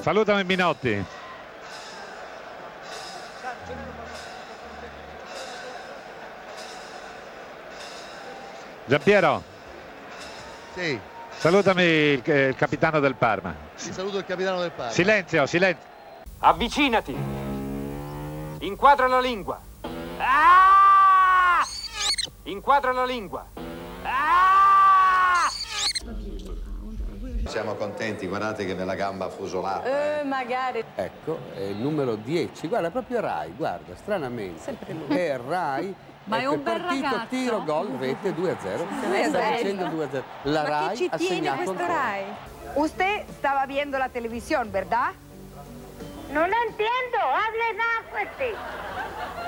Salutami Minotti. Giampiero. Sì. Salutami il capitano del Parma. Ti saluto il capitano del Parma. Silenzio, silenzio. Avvicinati. Inquadra la lingua. Ah! Inquadra la lingua. Ah! Siamo contenti, guardate che bella gamba fusolata. Magari. Ecco, è il numero 10, guarda, proprio Rai, guarda, stranamente. Sempre lui. È Rai. Ma è ecco, un bel partito, ragazzo. tiro, gol, rete 2-0. Sta dicendo 2-0. La Ma Rai chi ci ha tiene segnato questo ancora. Rai? Usted estaba viendo la televisión, ¿verdad? No lo entiendo, hable más fuerte.